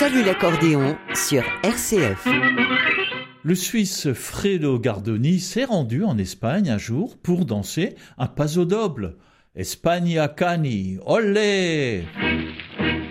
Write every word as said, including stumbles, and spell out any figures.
Salut l'accordéon sur R C F. Le Suisse Fredo Gardoni s'est rendu en Espagne un jour pour danser un paso doble. España Cani, olé!